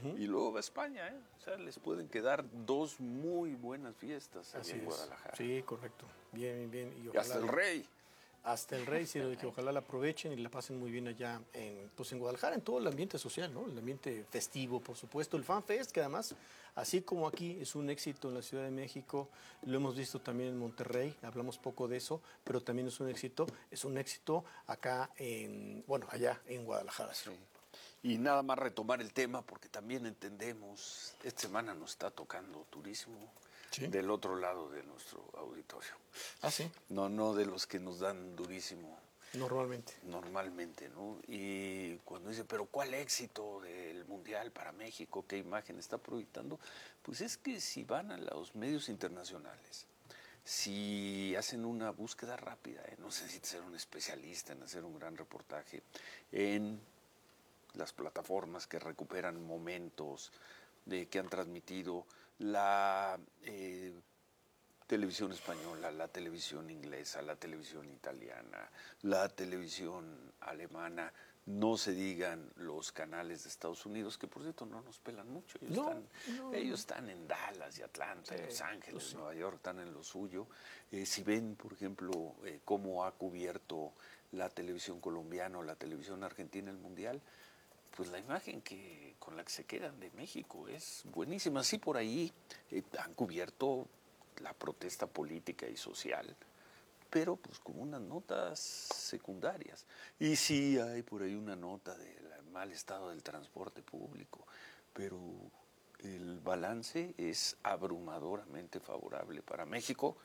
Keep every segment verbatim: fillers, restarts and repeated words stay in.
uh-huh. y luego va a España, ¿eh? O sea, les pueden quedar dos muy buenas fiestas allá en Guadalajara. Sí, correcto. Bien, bien. Y, y hasta el Rey. Hasta el Rey, sí, que ojalá la aprovechen y la pasen muy bien allá en, pues en Guadalajara, en todo el ambiente social, ¿no? El ambiente festivo, por supuesto. El Fan Fest, que además, así como aquí es un éxito en la Ciudad de México, lo hemos visto también en Monterrey, hablamos poco de eso, pero también es un éxito, es un éxito acá en, bueno, allá en Guadalajara. Sí. Y nada más retomar el tema, porque también entendemos, esta semana nos está tocando turismo. ¿Sí? Del otro lado de nuestro auditorio. Ah, sí. No, no de los que nos dan durísimo. Normalmente. Normalmente, ¿no? Y cuando dice, pero ¿cuál éxito del Mundial para México? ¿Qué imagen está proyectando? Pues es que si van a los medios internacionales, si hacen una búsqueda rápida, ¿eh? No necesitas ser un especialista en hacer un gran reportaje, en las plataformas que recuperan momentos de que han transmitido la eh, televisión española, la televisión inglesa, la televisión italiana, la televisión alemana, no se digan los canales de Estados Unidos, que por cierto no nos pelan mucho, ellos, no, están, no. ellos están en Dallas y Atlanta, sí, Los Ángeles, sí. Nueva York, están en lo suyo. Eh, si ven, por ejemplo, eh, cómo ha cubierto la televisión colombiana o la televisión argentina el Mundial, pues la imagen que con la que se quedan de México es buenísima. Sí, por ahí eh, han cubierto la protesta política y social, pero pues como unas notas secundarias. Y sí hay por ahí una nota del mal estado del transporte público, pero el balance es abrumadoramente favorable para México.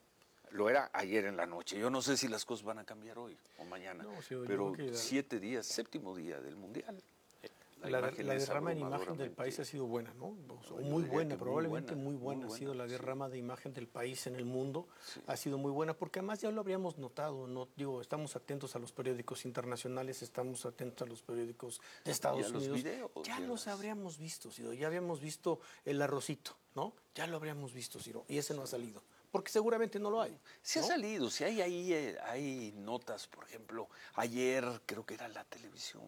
Lo era ayer en la noche. Yo no sé si las cosas van a cambiar hoy o mañana, no, sí, pero siete días, séptimo día del Mundial. La, la, la derrama en imagen del país ha sido buena, ¿no? O sea, muy buena, probablemente muy buena, muy buena. Muy buena ha sido la derrama sí. de imagen del país en el mundo, sí. ha sido muy buena, porque además ya lo habríamos notado, ¿no? Digo, estamos atentos a los periódicos internacionales, estamos atentos a los periódicos de Estados y a Unidos. Los videos, ya los habríamos visto, Ciro, ya habíamos visto el arrocito, ¿no? Ya lo habríamos visto, Ciro, y ese no ha salido. Porque seguramente no lo hay. Sí ¿no? ha salido, sí hay ahí hay, hay notas, por ejemplo, ayer creo que era la televisión,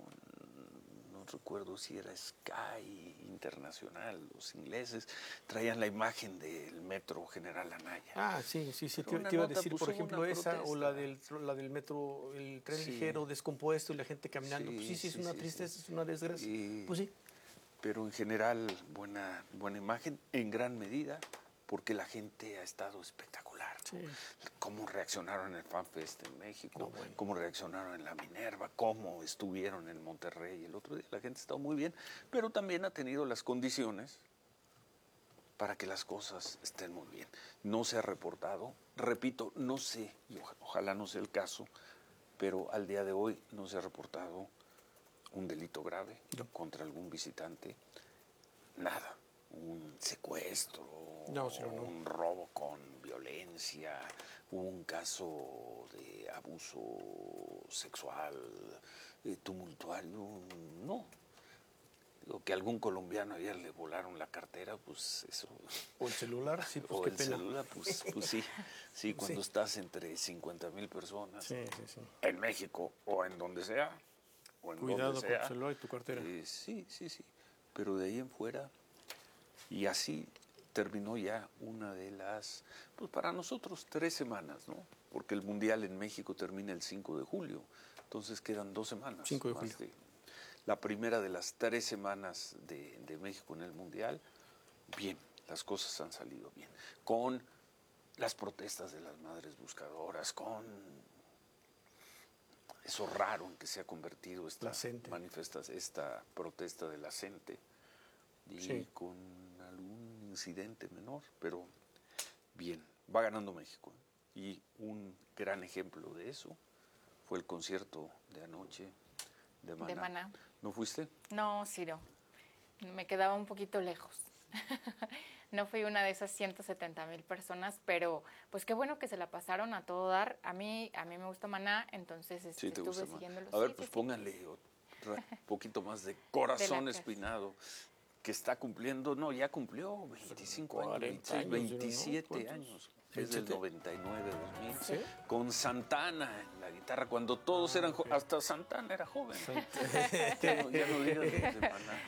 no recuerdo si era Sky Internacional, los ingleses traían la imagen del metro General Anaya. Ah, sí, sí, sí, te, te iba a decir, por ejemplo, esa o la del, la del metro, el tren sí. ligero descompuesto y la gente caminando. Sí, pues sí, sí, es sí, una sí, tristeza, sí. es una desgracia. Sí. Pues sí. Pero en general, buena, buena imagen, en gran medida, porque la gente ha estado espectacular, ¿no? Sí. Cómo reaccionaron en el Fan Fest en México, no, bueno. cómo reaccionaron en la Minerva, cómo estuvieron en Monterrey el otro día. La gente ha estado muy bien, pero también ha tenido las condiciones para que las cosas estén muy bien. No se ha reportado, repito, no sé, y ojalá, ojalá no sea el caso, pero al día de hoy no se ha reportado un delito grave no. contra algún visitante, nada. Un secuestro, no, sí, no. un robo con violencia, un caso de abuso sexual eh, tumultuario, no. Lo que algún colombiano ayer le volaron la cartera, pues eso. O el celular, sí, pues o qué el pena. celular, pues, pues sí. Sí, cuando sí. estás entre cincuenta mil personas sí, sí, sí. en México o en donde sea, o en Cuidado donde con sea, el celular y tu cartera. Eh, sí, sí, sí. Pero de ahí en fuera. Y así terminó ya una de las, pues para nosotros, tres semanas, ¿no? Porque el Mundial en México termina el cinco de julio, entonces quedan dos semanas. cinco de julio. De, la primera de las tres semanas de, de México en el Mundial, bien, las cosas han salido bien. Con las protestas de las madres buscadoras, con eso raro en que se ha convertido esta manifestación, esta protesta de la gente. Y sí. con algún incidente menor, pero bien, va ganando México. Y un gran ejemplo de eso fue el concierto de anoche de Maná. De Maná. ¿No fuiste? No, Ciro, me quedaba un poquito lejos. No fui una de esas ciento setenta mil personas, pero pues qué bueno que se la pasaron a todo dar. A mí, a mí me gusta Maná, entonces este, sí, estuve siguiéndolo. A ver, sí, pues sí, pónganle sí. un poquito más de corazón de espinado. Que está cumpliendo, no, ya cumplió veinticinco años, veintiséis, veintisiete ¿no? años. Es del noventa y nueve, dos mil. ¿Sí? Con Santana en la guitarra, cuando todos eran jóvenes. Hasta Santana era joven. ya, no, ya no digas de Maná.